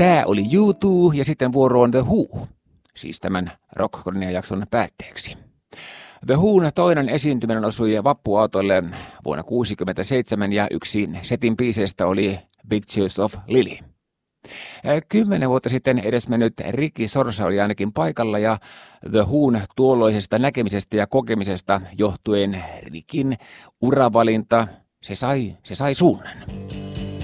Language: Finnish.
Tää oli U2 ja sitten vuoroon The Who, siis tämän Rock-kronia-jakson päätteeksi. The Whon toinen esiintyminen osui vappuaatolle vuonna 1967 ja yksi setin biiseistä oli Pictures of Lily. 10 vuotta sitten edesmennyt Ricky Sorsa oli ainakin paikalla ja The Whon tuolloisesta näkemisestä ja kokemisesta johtuen Rikin uravalinta, se sai suunnan.